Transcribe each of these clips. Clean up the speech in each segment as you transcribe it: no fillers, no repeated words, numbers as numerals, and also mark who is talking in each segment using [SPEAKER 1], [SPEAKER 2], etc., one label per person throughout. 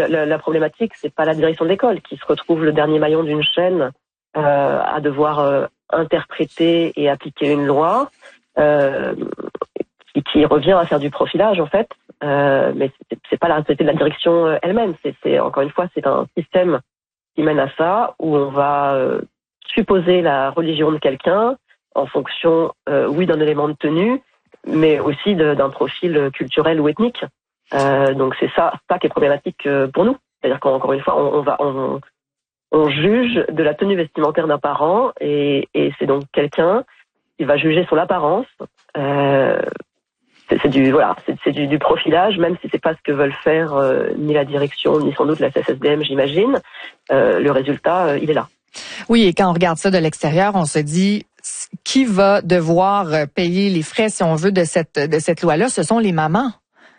[SPEAKER 1] la problématique, c'est pas la direction de l'école qui se retrouve le dernier maillon d'une chaîne à devoir interpréter et appliquer une loi qui revient à faire du profilage en fait. Mais c'est pas la responsabilité de la direction elle-même. C'est encore une fois, c'est un système qui mène à ça où on va supposer la religion de quelqu'un en fonction, oui, d'un élément de tenue, mais aussi d'un profil culturel ou ethnique. Donc c'est ça qui est problématique pour nous. C'est-à-dire qu'encore une fois, on juge de la tenue vestimentaire d'un parent et c'est donc quelqu'un qui va juger son apparence. C'est du profilage, même si c'est pas ce que veulent faire ni la direction ni sans doute la CSSDM, j'imagine. Le résultat, il est là.
[SPEAKER 2] Oui, et quand on regarde ça de l'extérieur, on se dit qui va devoir payer les frais, si on veut, de cette loi-là? Ce sont les mamans.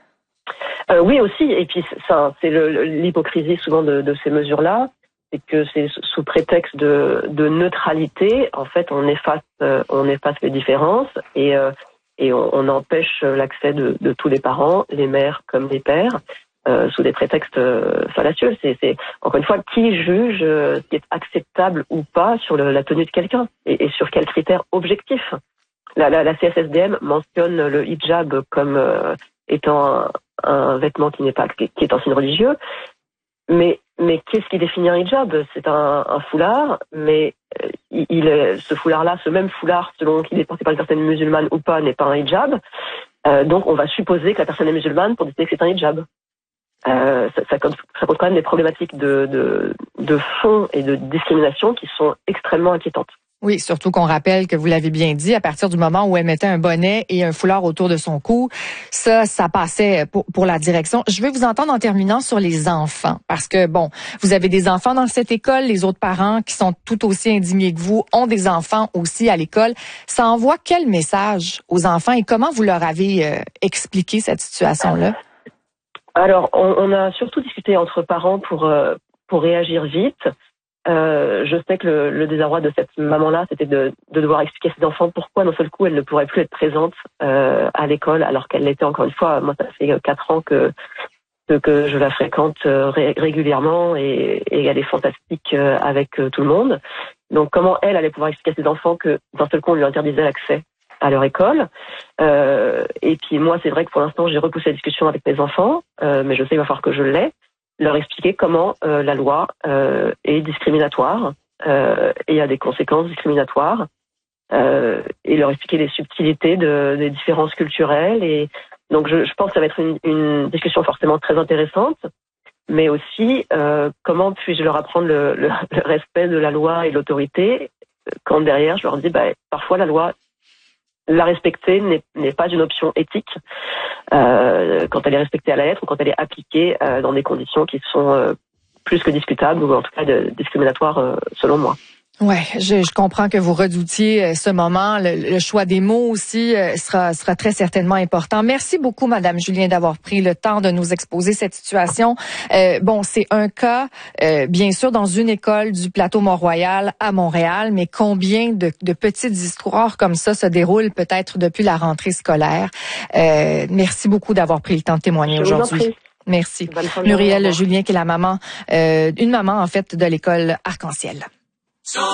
[SPEAKER 1] Oui aussi, et puis ça, c'est l'hypocrisie souvent de ces mesures-là, c'est que c'est sous prétexte de neutralité, en fait, on efface les différences et on empêche l'accès de tous les parents, les mères comme les pères, sous des prétextes fallacieux. C'est encore une fois qui juge ce qui est acceptable ou pas sur la tenue de quelqu'un et sur quels critères objectifs. La CSSDM mentionne le hijab comme étant un vêtement qui est un signe religieux, mais qu'est-ce qui définit un hijab? C'est un foulard, mais ce foulard-là, ce même foulard, selon qu'il est porté par une personne musulmane ou pas, n'est pas un hijab. Donc on va supposer que la personne est musulmane pour décider que c'est un hijab. Ça pose quand même des problématiques de fond et de discrimination qui sont extrêmement inquiétantes.
[SPEAKER 2] Oui, surtout qu'on rappelle que vous l'avez bien dit, à partir du moment où elle mettait un bonnet et un foulard autour de son cou, ça passait pour la direction. Je vais vous entendre en terminant sur les enfants, parce que bon, vous avez des enfants dans cette école, les autres parents qui sont tout aussi indignés que vous ont des enfants aussi à l'école. Ça envoie quel message aux enfants et comment vous leur avez expliqué cette situation-là?
[SPEAKER 1] Alors, on a surtout discuté entre parents pour réagir vite. Je sais que le désarroi de cette maman-là, c'était de devoir expliquer à ses enfants pourquoi d'un seul coup elle ne pourrait plus être présente à l'école alors qu'elle l'était encore une fois. Moi, ça fait 4 ans que je la fréquente régulièrement et elle est fantastique avec tout le monde. Donc, comment elle allait pouvoir expliquer à ses enfants que d'un seul coup on lui interdisait l'accès à leur école. Et puis moi, c'est vrai que pour l'instant, j'ai repoussé la discussion avec mes enfants, mais je sais qu'il va falloir que je l'aie. Leur expliquer comment la loi est discriminatoire et a des conséquences discriminatoires et leur expliquer les subtilités des différences culturelles. Et donc, je pense que ça va être une discussion forcément très intéressante, mais aussi comment puis-je leur apprendre le respect de la loi et de l'autorité quand derrière, je leur dis parfois la loi, la respecter n'est pas une option éthique quand elle est respectée à la lettre ou quand elle est appliquée dans des conditions qui sont plus que discutables ou en tout cas discriminatoires selon moi.
[SPEAKER 2] Ouais, je comprends que vous redoutiez ce moment. Le choix des mots aussi sera très certainement important. Merci beaucoup, Madame Julien, d'avoir pris le temps de nous exposer cette situation. Bon, c'est un cas, bien sûr, dans une école du plateau Mont-Royal à Montréal, mais combien de petites histoires comme ça se déroulent peut-être depuis la rentrée scolaire? Merci beaucoup d'avoir pris le temps de témoigner aujourd'hui. Merci. Muriel Julien, qui est la maman, une maman en fait de l'école Arc-en-Ciel.